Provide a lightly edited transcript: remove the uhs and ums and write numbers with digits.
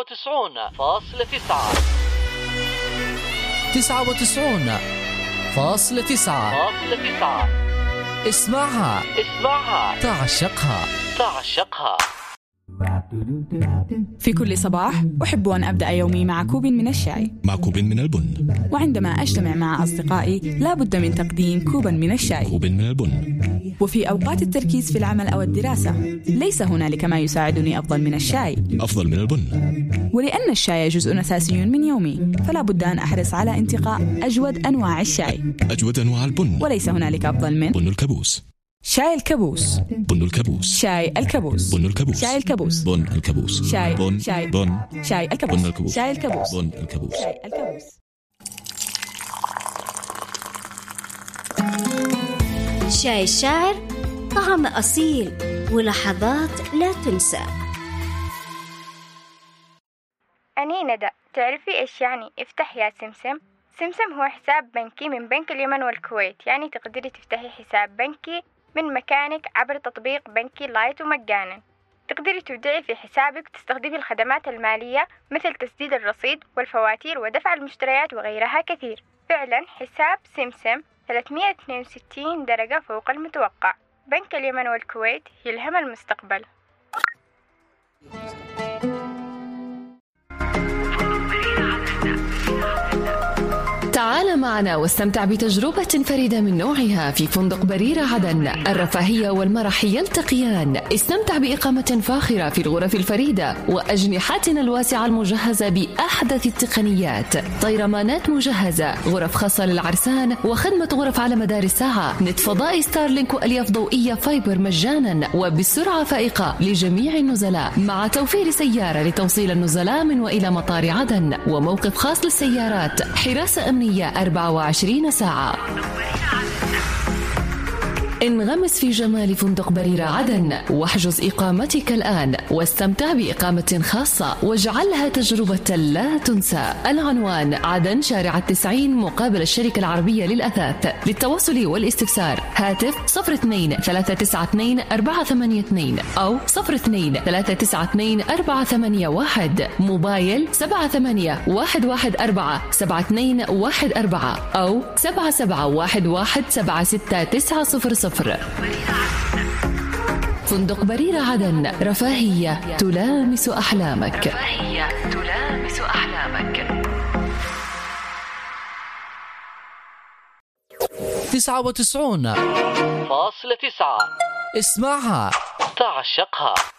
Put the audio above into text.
99.9 99.9 اسمعها تعشقها. في كل صباح أحب أن أبدأ يومي مع كوب من الشاي، مع كوب من البن. وعندما أجتمع مع أصدقائي لا بد من تقديم كوبا من الشاي، كوب من البن. وفي أوقات التركيز في العمل أو الدراسة ليس هنالك ما يساعدني أفضل من الشاي، أفضل من البن. ولأن الشاي جزء أساسي من يومي فلا بد أن أحرص على انتقاء أجود أنواع الشاي، أجود أنواع البن، وليس هنالك أفضل من بن الكابوس. شاي الكابوس، بن الكابوس، شاي الكابوس، بن الكابوس، شاي الكابوس، بن الكابوس، شاي بن شاي بن شاي الكابوس، بن الكابوس، شاي الكابوس، بن الكابوس، شاي الكابوس. شاي الشاعر، طعم أصيل ولحظات لا تنسى. أني ندى، تعرفي إيش يعني افتح يا سمسم؟ سمسم هو حساب بنكي من بنك اليمن والكويت، يعني تقدري تفتحي حساب بنكي من مكانك عبر تطبيق بنكي لايت ومجانا. تقدري تودعي في حسابك وتستخدمي الخدمات المالية مثل تسديد الرصيد والفواتير ودفع المشتريات وغيرها كثير. فعلا حساب سمسم 362 درجة فوق المتوقع. بنك اليمن والكويت يلهم المستقبل. تعال معنا واستمتع بتجربة فريدة من نوعها في فندق بريرة عدن. الرفاهية والمرح يلتقيان. استمتع بإقامة فاخرة في الغرف الفريدة وأجنحتنا الواسعة المجهزة بأحدث التقنيات، طيرمانات مجهزة، غرف خاصة للعرسان، وخدمة غرف على مدار الساعة، نت فضائي ستارلينك وألياف ضوئية فايبر مجانا وبسرعة فائقة لجميع النزلاء، مع توفير سيارة لتوصيل النزلاء من وإلى مطار عدن، وموقف خاص للسيارات، حراسة أمنية 24 ساعة. انغمس في جمال فندق بريرة عدن واحجز إقامتك الآن واستمتع بإقامة خاصة واجعلها تجربة لا تنسى. العنوان: عدن شارع 90 مقابل الشركة العربية للأثاث. للتواصل والاستفسار هاتف 02-392-482 أو 02-392-481. موبايل 78-114-7214 أو 7711-7690. فندق بريرة عدن، رفاهية تلامس أحلامك. 99.9 اسمعها تعشقها.